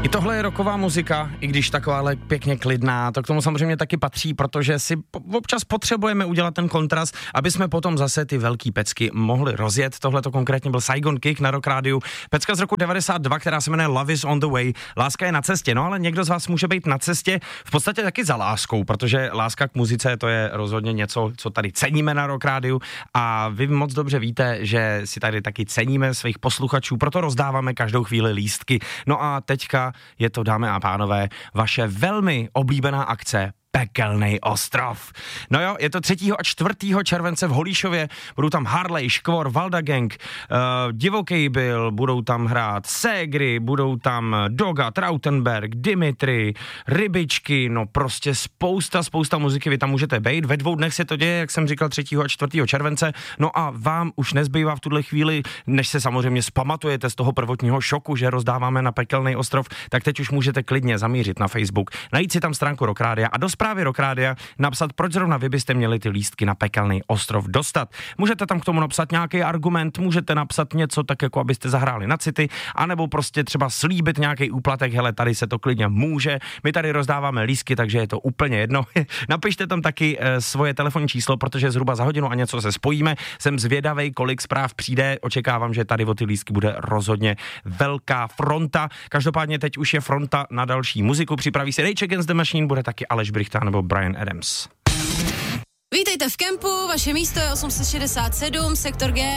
I tohle je rocková muzika, i když takováhle pěkně klidná, to k tomu samozřejmě taky patří, protože si občas potřebujeme udělat ten kontrast, aby jsme potom zase ty velký pecky mohli rozjet. Tohle to konkrétně byl Saigon Kick na Rock Rádiu. Pecka z roku 92, která se jmenuje Love is on the way. Láska je na cestě, no ale někdo z vás může být na cestě v podstatě taky za láskou, protože láska k muzice to je rozhodně něco, co tady ceníme na Rock Rádiu a vy moc dobře víte, že si tady taky ceníme svých posluchačů, proto rozdáváme každou chvíli lístky. No a teďka je to, dámy a pánové, vaše velmi oblíbená akce Pekelný ostrov. No jo, je to 3. a 4. července v Holíšově, budou tam Harley, Škvor, Valda Gang, Divoký Bill, budou tam hrát Ségry, budou tam Doga, Trautenberg, Dimitri, Rybičky, no prostě spousta muziky, vy tam můžete být. Ve 2 dnech se to děje, jak jsem říkal, 3. a 4. července, no a vám už nezbývá v tuhle chvíli, než se samozřejmě zpamatujete z toho prvotního šoku, že rozdáváme na Pekelný ostrov, tak teď už můžete klidně zamířit na Facebook, najít si tam stránku Rock Rádia a do zprávy Rock Rádia napsat, proč zrovna vy byste měli ty lístky na Pekelný ostrov dostat. Můžete tam k tomu napsat nějaký argument, můžete napsat něco tak, jako abyste zahráli na city, anebo prostě třeba slíbit nějaký úplatek, hele, tady se to klidně může, my tady rozdáváme lístky, takže je to úplně jedno. Napište tam taky svoje telefonní číslo, protože zhruba za hodinu a něco se spojíme. Jsem zvědavej, kolik zpráv přijde, očekávám, že tady o ty lístky bude rozhodně velká fronta. Každopádně teď už je fronta na další muziku, připraví se Rage Against the Machine, bude taky Aleš Brichta nebo Bryan Adams. Vítejte v kempu, vaše místo je 867, sektor G.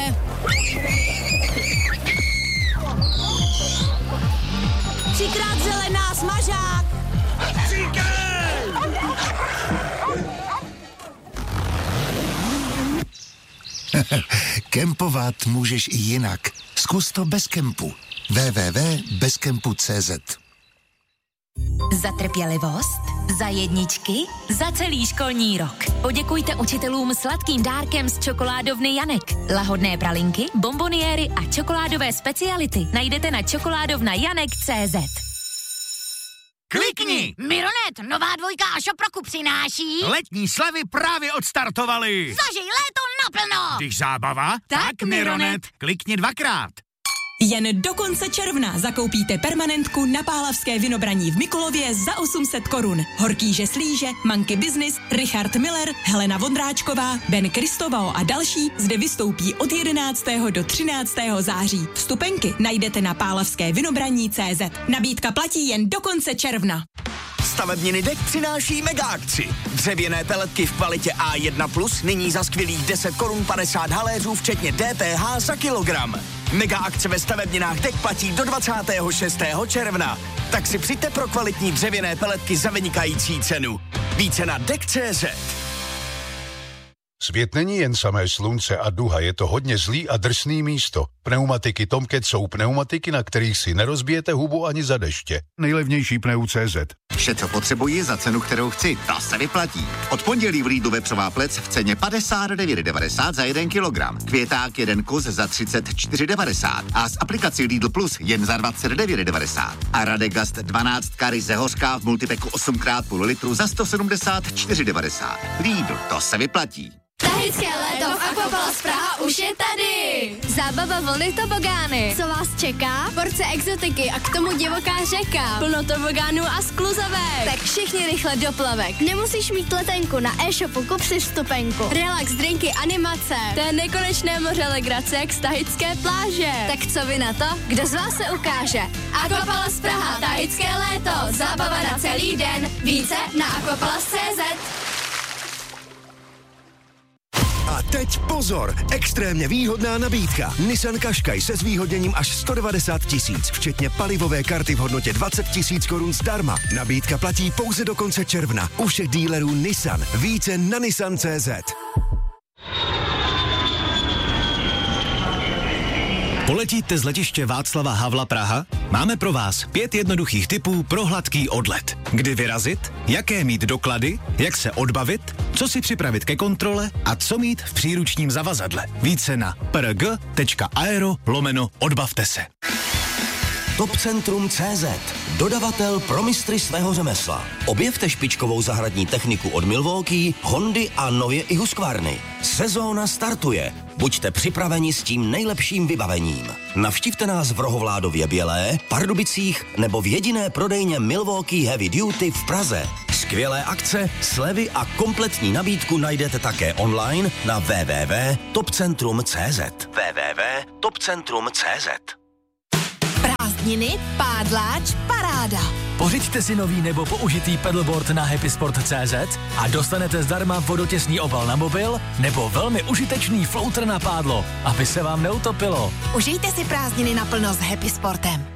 Třikrát zelená, smažák. Kempovat můžeš i jinak. Zkus to bez kempu. www.bezkempu.cz. Za trpělivost, za jedničky, za celý školní rok. Poděkujte učitelům sladkým dárkem z čokoládovny Janek. Lahodné pralinky, bomboniéry a čokoládové speciality najdete na čokoládovnajanek.cz. Klikni! Mironet, nová 2 Šoproku přináší. Letní slevy právě odstartovaly. Zažij léto naplno. Když zábava, tak Mironet. Klikni 2krát. Jen do konce června zakoupíte permanentku na Pálavské Vinobraní v Mikulově za 800 korun. Horkýže Slíže, Monkey Business, Richard Miller, Helena Vondráčková, Ben Kristovao a další zde vystoupí od 11. do 13. září. Vstupenky najdete na pálavskévinobraní.cz. Nabídka platí jen do konce června. Stavebniny DEK přináší mega akci. Dřevěné peletky v kvalitě A1+, nyní za skvělých 10 korun 50 haléřů, včetně DPH za kilogram. Mega akce ve stavebninách DEK platí do 26. června. Tak si přijďte pro kvalitní dřevěné peletky za vynikající cenu. Více na DEK.cz. Svět není jen samé slunce a duha, je to hodně zlý a drsný místo. Pneumatiky Tomcat jsou pneumatiky, na kterých si nerozbijete hubu ani za deště. Nejlevnější pneu.cz. Vše, co potřebuji za cenu, kterou chci, ta se vyplatí. Od pondělí v Lidlu vepřová plec v ceně 59,90 za 1 kilogram. Květák 1 kus za 34,90 a z aplikací Lidl Plus jen za 29,90. A Radegast 12 ryze hořká v multipeku 8x půl litru za 174,90. Lidl, to se vyplatí. Tahické léto v Aquapalace Praha už je tady. Zábava vlny tobogány. Co vás čeká? Porce exotiky a k tomu divoká řeka. Plno tobogánů a skluzavek. Tak všichni rychle do plavek. Nemusíš mít letenku, na e-shopu kup si vstupenku. Relax, drinky, animace. To je nekonečné moře legrace jak z tahické pláže. Tak co vy na to? Kdo z vás se ukáže? Aquapalace Praha, tahické léto. Zábava na celý den. Více na aquapalace.cz. A teď pozor, extrémně výhodná nabídka. Nissan Qashqai se zvýhodněním až 190 000, včetně palivové karty v hodnotě 20 000 korun zdarma. Nabídka platí pouze do konce června. U všech dílerů Nissan. Více na Nissan.cz. Poletíte z letiště Václava Havla Praha? Máme pro vás 5 jednoduchých tipů pro hladký odlet. Kdy vyrazit, jaké mít doklady, jak se odbavit, co si připravit ke kontrole a co mít v příručním zavazadle. Více na prg.aero/odbavte se. Topcentrum.cz, dodavatel pro mistry svého řemesla. Objevte špičkovou zahradní techniku od Milwaukee, Hondy a nově i Husqvarny. Sezóna startuje. Buďte připraveni s tím nejlepším vybavením. Navštivte nás v Rohovládově Bělé, Pardubicích nebo v jediné prodejně Milwaukee Heavy Duty v Praze. Skvělé akce, slevy a kompletní nabídku najdete také online na www.topcentrum.cz. www.topcentrum.cz. Prázdniny, pádláč, paráda. Pořiďte si nový nebo použitý pedalboard na happysport.cz a dostanete zdarma vodotěsný obal na mobil nebo velmi užitečný floater na pádlo, aby se vám neutopilo. Užijte si prázdniny naplno s Happy Sportem.